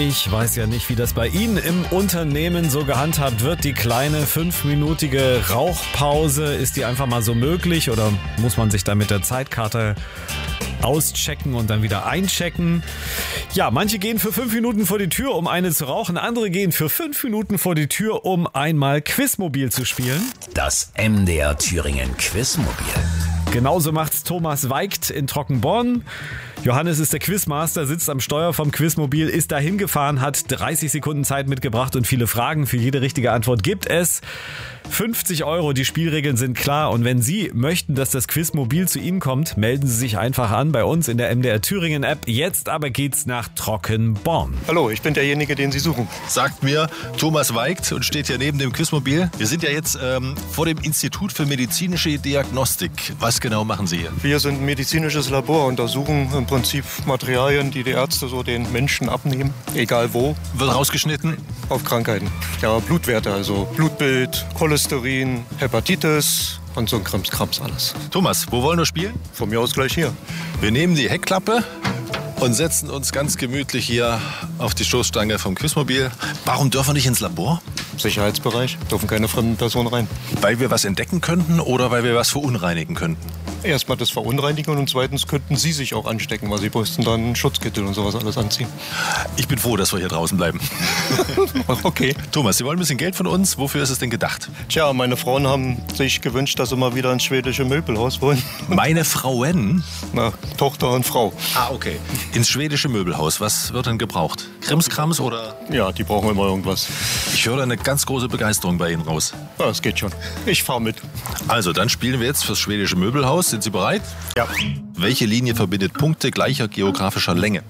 Ich weiß ja nicht, wie das bei Ihnen im Unternehmen so gehandhabt wird. Die kleine 5-minütige Rauchpause, ist die einfach mal so möglich oder muss man sich da mit der Zeitkarte auschecken und dann wieder einchecken? Ja, manche gehen für 5 Minuten vor die Tür, um eine zu rauchen. Andere gehen für 5 Minuten vor die Tür, um einmal Quizmobil zu spielen. Das MDR Thüringen Quizmobil. Genauso macht's Thomas Weigt in Trockenborn. Johannes ist der Quizmaster, sitzt am Steuer vom Quizmobil, ist dahin gefahren, hat 30 Sekunden Zeit mitgebracht und viele Fragen. Für jede richtige Antwort gibt es 50 €. Die Spielregeln sind klar und wenn Sie möchten, dass das Quizmobil zu Ihnen kommt, melden Sie sich einfach an bei uns in der MDR Thüringen App. Jetzt aber geht's nach Trockenborn. Hallo, ich bin derjenige, den Sie suchen. Sagt mir Thomas Weigt und steht hier neben dem Quizmobil. Wir sind ja jetzt vor dem Institut für medizinische Diagnostik. Was genau machen Sie hier? Wir sind ein medizinisches Labor, untersuchen im Prinzip Materialien, die die Ärzte so den Menschen abnehmen, egal wo. Wird rausgeschnitten? Auf Krankheiten. Ja, Blutwerte, also Blutbild, Cholesterin, Hepatitis und so ein Krimskrams alles. Thomas, wo wollen wir spielen? Von mir aus gleich hier. Wir nehmen die Heckklappe und setzen uns ganz gemütlich hier auf die Stoßstange vom Quizmobil. Warum dürfen wir nicht ins Labor? Sicherheitsbereich, dürfen keine fremden Personen rein. Weil wir was entdecken könnten oder weil wir was verunreinigen könnten? Erstmal das Verunreinigen und zweitens könnten Sie sich auch anstecken, weil Sie müssten dann einen Schutzkittel und sowas alles anziehen. Ich bin froh, dass wir hier draußen bleiben. Okay. Thomas, Sie wollen ein bisschen Geld von uns. Wofür ist es denn gedacht? Tja, meine Frauen haben sich gewünscht, dass sie mal wieder ins schwedische Möbelhaus wollen. Meine Frauen? Na, Tochter und Frau. Ah, okay. Ins schwedische Möbelhaus. Was wird denn gebraucht? Krimskrams oder? Ja, die brauchen immer irgendwas. Ich höre da eine ganz große Begeisterung bei Ihnen raus. Ja, das geht schon. Ich fahre mit. Also, dann spielen wir jetzt fürs schwedische Möbelhaus. Sind Sie bereit? Ja. Welche Linie verbindet Punkte gleicher geografischer Länge?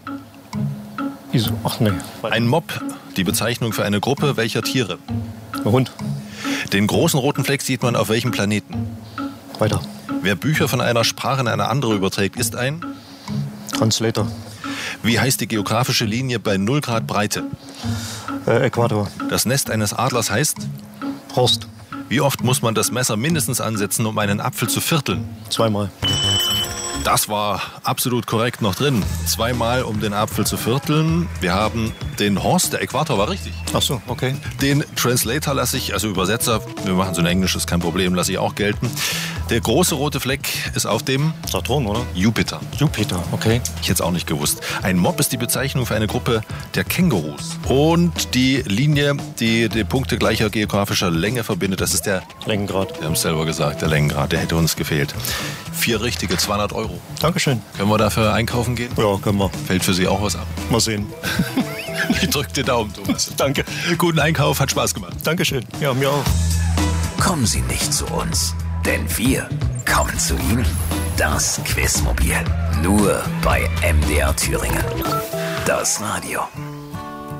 Wieso? Ach nee. Ein Mob, die Bezeichnung für eine Gruppe welcher Tiere? Ein Hund. Den großen roten Fleck sieht man auf welchem Planeten? Weiter. Wer Bücher von einer Sprache in eine andere überträgt, ist ein? Translator. Wie heißt die geografische Linie bei 0 Grad Breite? Äquator. Das Nest eines Adlers heißt? Horst. Wie oft muss man das Messer mindestens ansetzen, um einen Apfel zu vierteln? 2-mal. Das war absolut korrekt noch drin. 2-mal, um den Apfel zu vierteln. Wir haben den Horst, der Äquator war richtig. Ach so, okay. Den Translator lasse ich, also Übersetzer, wir machen so ein Englisch, ist kein Problem, lasse ich auch gelten. Der große rote Fleck ist auf dem Saturn, oder? Jupiter. Jupiter, okay. Ich hätte es auch nicht gewusst. Ein Mob ist die Bezeichnung für eine Gruppe der Kängurus. Und die Linie, die die Punkte gleicher geografischer Länge verbindet, das ist der Längengrad. Wir haben es selber gesagt, der Längengrad, der hätte uns gefehlt. 4 richtige, 200 €. Dankeschön. Können wir dafür einkaufen gehen? Ja, können wir. Fällt für Sie auch was ab? Mal sehen. Ich drücke den Daumen, Thomas. Danke. Guten Einkauf, hat Spaß gemacht. Dankeschön. Ja, mir auch. Kommen Sie nicht zu uns, denn wir kommen zu Ihnen. Das Quizmobil. Nur bei MDR Thüringen. Das Radio.